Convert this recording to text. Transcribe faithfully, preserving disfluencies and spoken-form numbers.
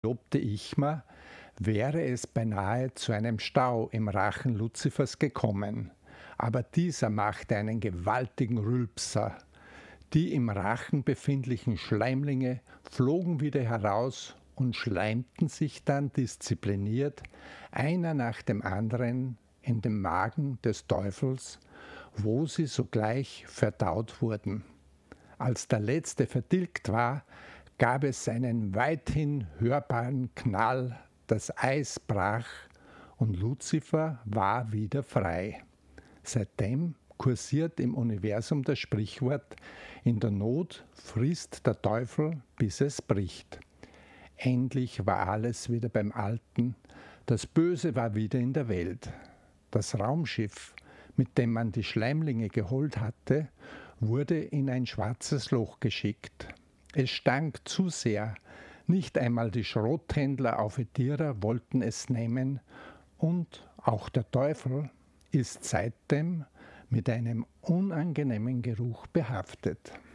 lobte ich mir, wäre es beinahe zu einem Stau im Rachen Luzifers gekommen. Aber dieser machte einen gewaltigen Rülpser. Die im Rachen befindlichen Schleimlinge flogen wieder heraus und schleimten sich dann diszipliniert, einer nach dem anderen, in dem Magen des Teufels, wo sie sogleich verdaut wurden. Als der letzte vertilgt war, gab es einen weithin hörbaren Knall, das Eis brach und Luzifer war wieder frei. Seitdem kursiert im Universum das Sprichwort: In der Not frisst der Teufel, bis es bricht. Endlich war alles wieder beim Alten, das Böse war wieder in der Welt. Das Raumschiff, mit dem man die Schleimlinge geholt hatte, wurde in ein schwarzes Loch geschickt. Es stank zu sehr, nicht einmal die Schrothändler auf Ethira wollten es nehmen, und auch der Teufel ist seitdem mit einem unangenehmen Geruch behaftet.